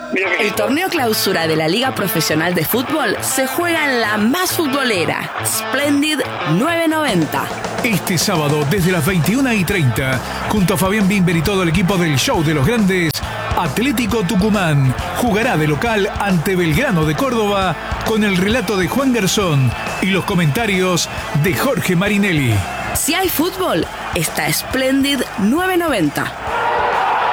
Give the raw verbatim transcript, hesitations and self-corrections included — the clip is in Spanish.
El torneo clausura de la Liga Profesional de Fútbol se juega en la más futbolera, Splendid nueve noventa. Este sábado, desde las veintiuna y treinta, junto a Fabián Bimber y todo el equipo del Show de los Grandes, Atlético Tucumán jugará de local ante Belgrano de Córdoba con el relato de Juan Garzón y los comentarios de Jorge Marinelli. Si hay fútbol, está Splendid nueve noventa.